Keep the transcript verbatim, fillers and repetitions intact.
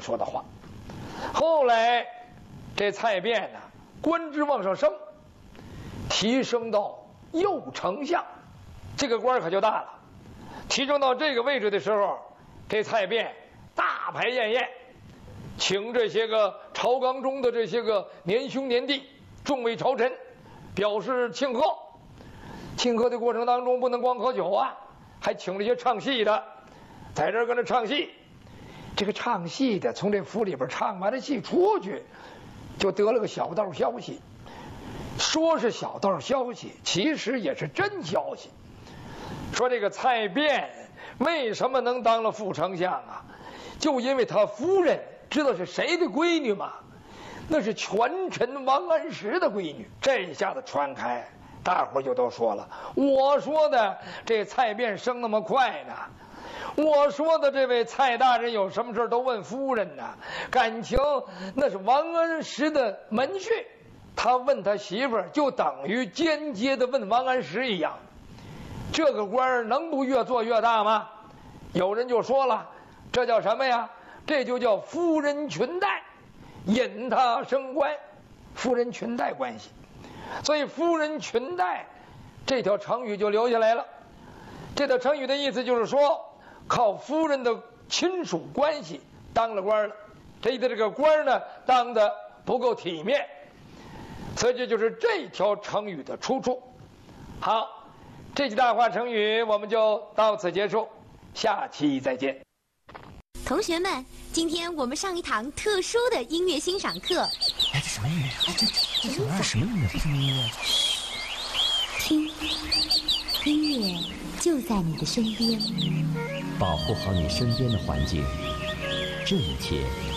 说的话。后来这蔡卞呢，官职往上升，提升到右丞相，这个官可就大了。提升到这个位置的时候，这蔡卞大排宴宴，请这些个朝纲中的这些个年兄年弟、众位朝臣，表示庆贺。庆贺的过程当中，不能光喝酒啊，还请了一些唱戏的，在这儿跟着唱戏。这个唱戏的从这府里边唱完了戏出去，就得了个小道消息，说是小道消息，其实也是真消息。说这个蔡卞为什么能当了副丞相啊？就因为他夫人知道是谁的闺女吗？那是权臣王安石的闺女。这一下子传开，大伙就都说了，我说的这蔡卞升那么快呢，我说的这位蔡大人有什么事都问夫人呢，感情那是王安石的门婿，他问他媳妇儿就等于间接的问王安石一样。这个官能不越做越大吗？有人就说了，这叫什么呀？这就叫夫人裙带，引他升官，夫人裙带关系。所以夫人裙带这条成语就留下来了。这条成语的意思就是说，靠夫人的亲属关系当了官了，这的这个官呢当的不够体面，所以这就是这条成语的出处。好，这句大话成语我们就到此结束，下期再见。 同学们，今天我们上一堂特殊的音乐欣赏课。 哎，这什么音乐？哎，这这这这什么音乐？这什么音乐？ 听，音乐就在你的身边。 保护好你身边的环境，这一切